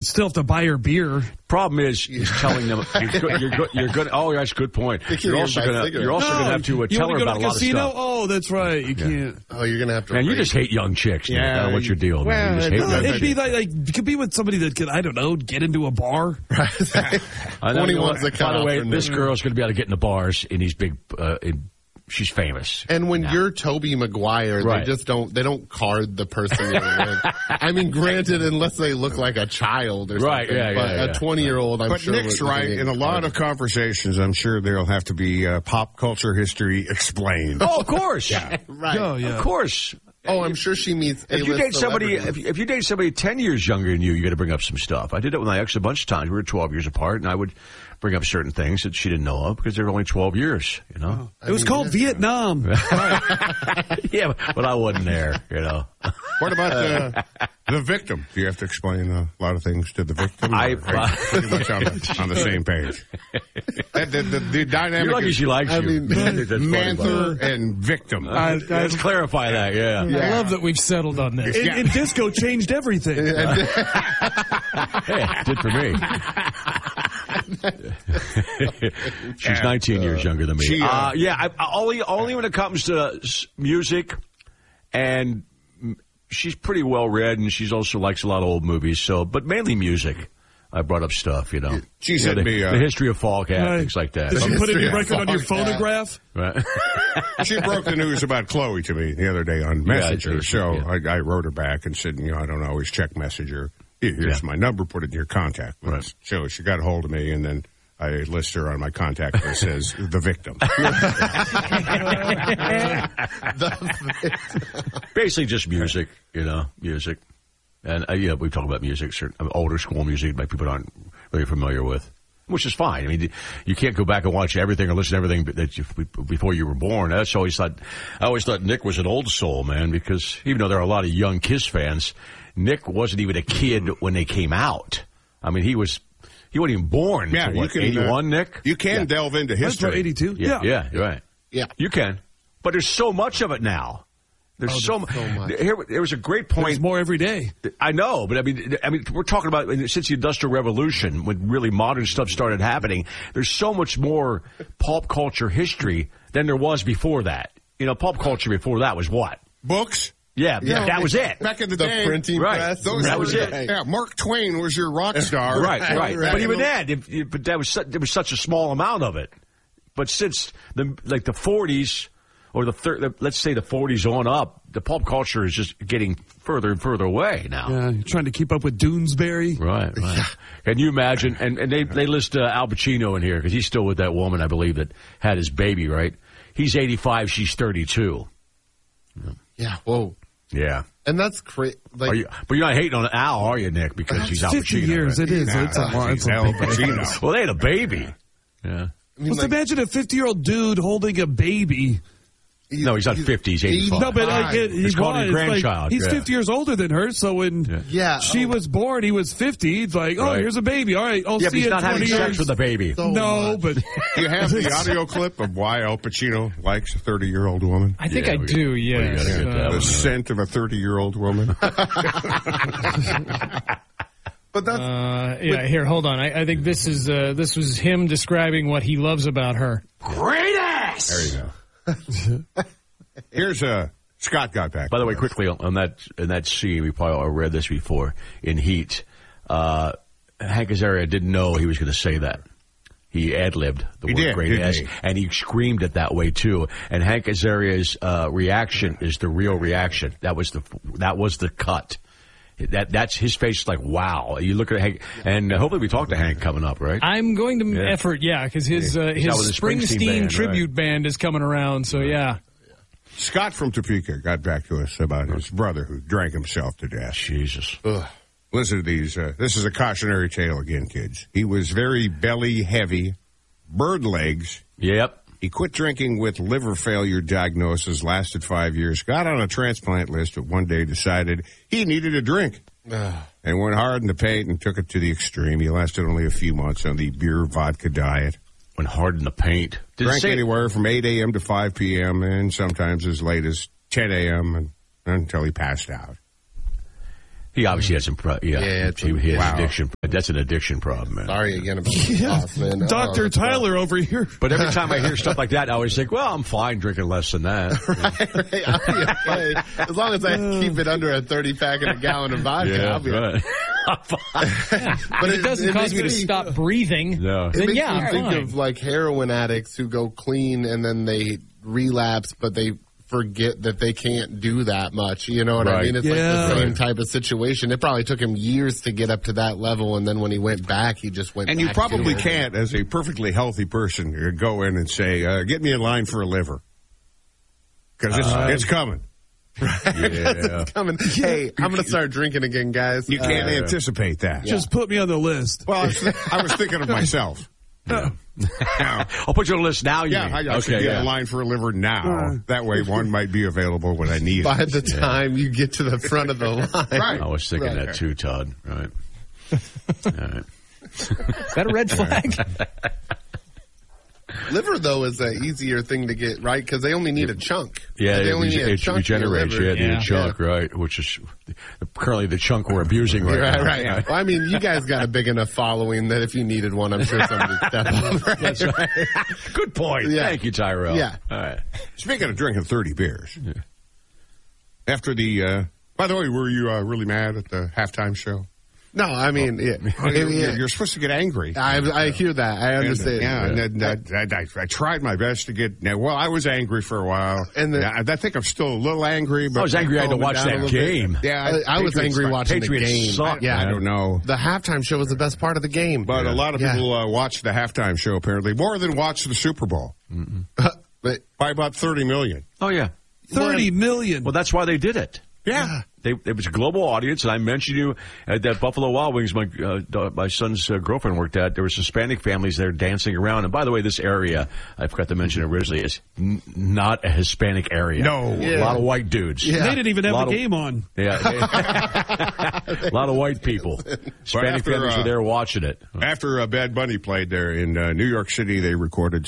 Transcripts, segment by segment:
Still have to buy her beer. Problem is, he's telling them you're good. Oh, that's a good point. You're also going to have to tell her about a lot of stuff. Oh, that's right. You can't. Oh, you're going to have to. Man, you just hate young chicks. Yeah. What's your deal, man? You just hate It'd be like you could be with somebody that could, I don't know, get into a bar. 21's the cutoff. By the way, this girl's going to be able to get in the bars in these big. She's famous. And when you're Tobey Maguire, Right. they don't card the person you're with. I mean, granted, unless they look like a child or Right, something. yeah, But a 20-year-old, I'm But sure. Nick's right. In a lot of conversations, I'm sure there'll have to be pop culture history explained. Oh, of course. Right. Oh, yeah. Of course. Oh, I'm sure she meets If you A-list date somebody, celebrities. if you date somebody 10 years younger than you got to bring up some stuff. I did it with my ex a bunch of times. We were 12 years apart, and I would bring up certain things that she didn't know of because they were only 12 years. You know. It was called Vietnam. Yeah, but I wasn't there. You know. What about the victim? Do you have to explain a lot of things to the victim? Or are you pretty much on the same page. The dynamic You're lucky is she likes you. That's funny, Manther and victim. Let's clarify that. Yeah. I love that we've settled on this. And disco changed everything. Hey, it did for me. She's 19 years younger than me. Only when it comes to music, and she's pretty well read, and she's also likes a lot of old movies. So, but mainly music. I brought up stuff, you know. She sent me the history of Fall Cat, things like that. Did you put any Yeah, record on your fuck phonograph? Right. She broke the news about Chloe to me the other day on Messenger. I wrote her back and said, I don't always check Messenger. Here's my number, put it in your contact list. Right. So she got a hold of me, and then I list her on my contact list as the victim. Basically just music, music. And, we talk about music, certain older school music that people aren't really familiar with, which is fine. I mean, you can't go back and watch everything or listen to everything before you were born. I always thought Nick was an old soul, man, because even though there are a lot of young Kiss fans, Nick wasn't even a kid when they came out. I mean, he wasn't even born. Yeah, until, you can 81, Nick? You can delve into That's history. for 82. Yeah, you're right. Yeah. You can. But there's so much of it now. There's so much. There was a great point. There's more every day. I know, but I mean, we're talking about since the Industrial Revolution, when really modern stuff started happening. There's so much more pop culture history than there was before that. Pop culture before that was what? Books? Yeah, that was it. Back in the The day, printing press. That was it. Yeah, Mark Twain was your rock star. Right. But even then, there was such a small amount of it. But since the 40s. Or let's say the 40s on up, the pop culture is just getting further and further away now. Yeah, you're trying to keep up with Doonesbury. Right. Can you imagine? And they list Al Pacino in here because he's still with that woman, I believe, that had his baby, right? He's 85, she's 32. Yeah, whoa. Yeah. And that's crazy. But you're not hating on Al, are you, Nick? Because he's Al 50 Pacino. years, right? it is. It's a Al Pacino. Well, they had a baby. Yeah. Let's imagine a 50-year-old dude holding a baby. No, he's not 50, he's 85. No, but He's called his grandchild. He's 50 years older than her, so when she was born, he was 50. He's like, here's a baby. All right, I'll see but he's you in not 20 having years. sex with the baby. No, but... You have the audio clip of why Al Pacino likes a 30-year-old woman? I think I do, yes. The scent of a 30-year-old woman. But that's here, hold on. I think this was him describing what he loves about her. Great ass! There you go. Here's Scott got back. By the way, quickly on that scene, we probably all read this before in Heat. Hank Azaria didn't know he was going to say that. He ad-libbed the word great ass, and he screamed it that way too. And Hank Azaria's reaction is the real reaction. That was the cut. That's his face, like, wow. You look at Hank, and hopefully we talk to Hank coming up, right? I'm going to because his Springsteen tribute band is coming around, so yeah. Scott from Topeka got back to us about his brother who drank himself to death. Jesus. Ugh. Listen to these. This is a cautionary tale again, kids. He was very belly heavy, bird legs. Yep. He quit drinking with liver failure diagnosis, lasted 5 years, got on a transplant list, but one day decided he needed a drink. And went hard in the paint and took it to the extreme. He lasted only a few months on the beer vodka diet. Went hard in the paint. Drank anywhere from 8 a.m. to 5 p.m. and sometimes as late as 10 a.m. until he passed out. He obviously has some he has addiction. That's an addiction problem, man. Sorry again about the sauce, man. Dr. Tyler over here. But every time I hear stuff like that, I always think, well, I'm fine drinking less than that. Right. I'll be okay. As long as I keep it under a 30-pack and a gallon of vodka, I'll be right. But it doesn't cause me to stop breathing. No. It makes me think of like heroin addicts who go clean and then they relapse, but they forget that they can't do that much. You know what I mean? It's like the same type of situation. It probably took him years to get up to that level, and then when he went back, he just went back. And you probably can't, as a perfectly healthy person, go in and say, get me in line for a liver. Because it's coming. Right? It's coming. Hey, I'm going to start drinking again, guys. You can't anticipate that. Just put me on the list. Well, I was thinking of myself. I'll put you on the list now. I should get in line for a liver now. That way, one might be available when I need it. By the time you get to the front of the line. Right. I was thinking that too, Todd. Right. All right. Is that a red flag? Liver, though, is an easier thing to get, right? Because they only need a chunk. Yeah, it regenerates. You need a chunk, right? Which is currently the chunk we're abusing right now. Right. Well, I mean, you guys got a big enough following that if you needed one, I'm sure somebody would step up. Right? That's right. Good point. Yeah. Thank you, Tyrell. Yeah. All right. Speaking of drinking 30 beers, after the, by the way, were you really mad at the halftime show? No, I mean, you're supposed to get angry. I hear that. I understand. I tried my best to get. Well, I was angry for a while, and I think I'm still a little angry. But I was angry I had to watch that game. Yeah, I was angry watching the game. Suck, I don't know. The halftime show was the best part of the game, but a lot of people watched the halftime show apparently more than watched the Super Bowl. By about 30 million. Oh yeah, 30 million. Well, that's why they did it. Yeah. It was a global audience, and I mentioned you at that Buffalo Wild Wings my son's girlfriend worked at. There was Hispanic families there dancing around. And by the way, this area, I forgot to mention originally, is not a Hispanic area. No. A lot of white dudes. Yeah. They didn't even have the game on. Yeah. A lot of white people. Hispanic families were there watching it. After Bad Bunny played there in New York City, they recorded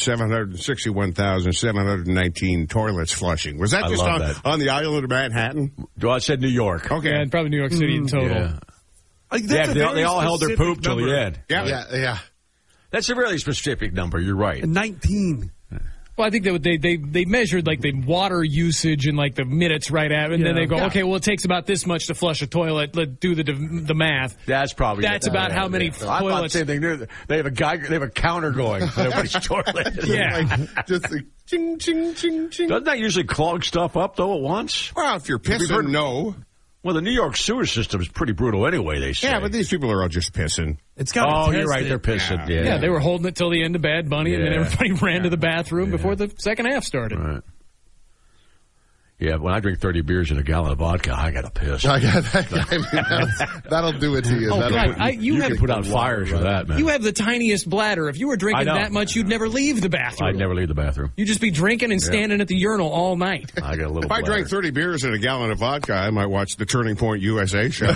761,719 toilets flushing. Was that just on the island of Manhattan? Well, I said New York. Okay, and probably New York City in total. Yeah. They all held their poop till the end. Yeah. That's a really specific number. You're right. 19. Well, I think they measured like the water usage and like the minutes right after, and then they go, okay, well, it takes about this much to flush a toilet. Let's do the math. That's probably about how many toilets. I'm not saying they have a counter going on everybody's toilet. Yeah, just like, ching ching ching ching. Doesn't that usually clog stuff up though at once? Well, if you're pissing, no. Well, the New York sewer system is pretty brutal anyway, they say. Yeah, but these people are all just pissing. It's got you're right, they're pissing. Yeah, they were holding it till the end of Bad Bunny, and then everybody ran to the bathroom before the second half started. Right. Yeah, when I drink 30 beers and a gallon of vodka, I got to piss. That'll do it to you. You can put out fires for that, man. You have the tiniest bladder. If you were drinking that much, you'd never leave the bathroom. I'd never leave the bathroom. You'd just be drinking and standing at the urinal all night. I got a little If I drank 30 beers and a gallon of vodka, I might watch the Turning Point USA show.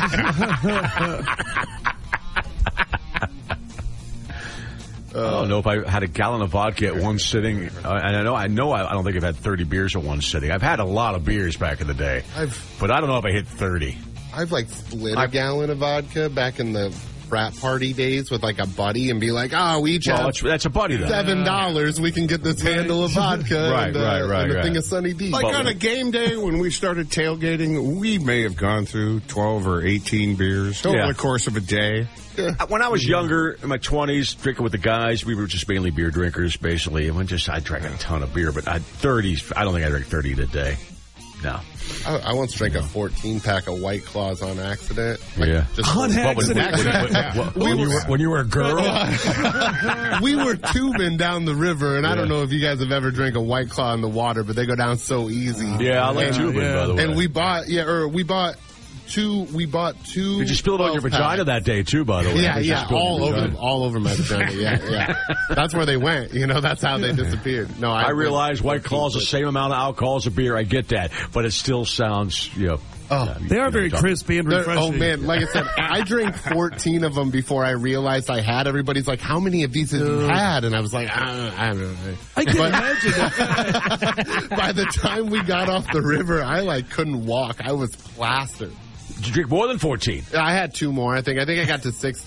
I don't know if I had a gallon of vodka at one sitting, and I don't think I've had 30 beers at one sitting. I've had a lot of beers back in the day, but I don't know if I hit 30. I've split a gallon of vodka back in the frat party days with like a buddy and be like, we each have that's a buddy though. $7. We can get this handle of vodka and a thing of Sunny D. Like on a game day when we started tailgating, we may have gone through 12 or 18 beers over the course of a day. When I was younger, in my 20s, drinking with the guys, we were just mainly beer drinkers, basically. And I drank a ton of beer, but 30s, I don't think I drank 30 in a day. No. I once drank a 14-pack of White Claws on accident. On accident? When you were a girl? We were tubing down the river, and I don't know if you guys have ever drank a White Claw in the water, but they go down so easy. Yeah, I like tubing, by the way. And we bought two. Did you spill it on your vagina that day too? By the way, all over my vagina. Yeah. That's where they went. That's how they disappeared. No, I realize White Claw's the same amount of alcohol as a beer. I get that, but it still sounds, they are very crispy and refreshing. Oh man, like I said, I drank 14 of them before I realized I had. Everybody's like, "How many of these have you had?" And I was like, "I don't know." I can imagine that. By the time we got off the river, I couldn't walk. I was plastered. Did you drink more than 14? I had 2 more. I think I got to 16.